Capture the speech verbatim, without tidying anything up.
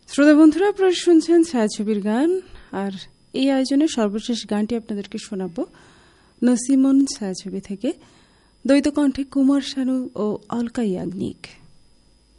শ্রোতা বন্ধুরা, আপনারা শুনছেন ছায়াছবির গান, আর এই আয়োজনের সর্বশেষ গানটি আপনাদেরকে শোনাব নসিমন ছায়াছবি থেকে, দ্বৈত কণ্ঠে কুমার শানু ও অলকা ইয়াগনিক।